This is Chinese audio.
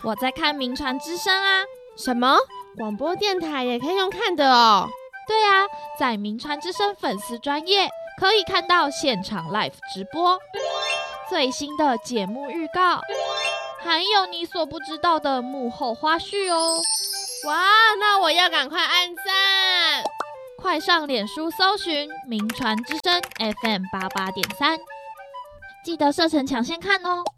我在看名传之声啊。 什么？广播电台也可以用看的哦？ 对啊，在名传之声粉丝专页可以看到现场 live 直播，最新的节目预告，还有你所不知道的幕后花絮哦。 哇，那我要赶快按赞！ 快上脸书搜寻名传之声 FM88.3，记得设成抢先看哦。